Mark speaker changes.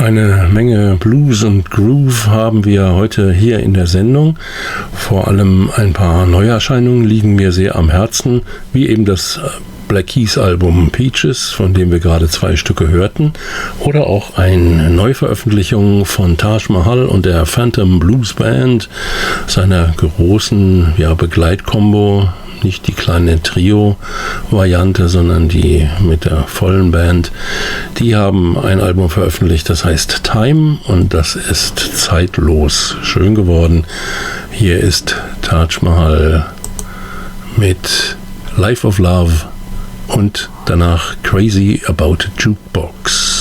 Speaker 1: Eine Menge Blues und Groove haben wir heute hier in der Sendung. Vor allem ein paar Neuerscheinungen liegen mir sehr am Herzen, wie eben das Black Keys Album Peaches, von dem wir gerade 2 Stücke hörten, oder auch eine Neuveröffentlichung von Taj Mahal und der Phantom Blues Band, seiner großen Begleitkombo. Nicht die kleine Trio-Variante, sondern die mit der vollen Band. Die haben ein Album veröffentlicht, das heißt Time, und das ist zeitlos schön geworden. Hier ist Taj Mahal mit Life of Love und danach Crazy About Jukebox.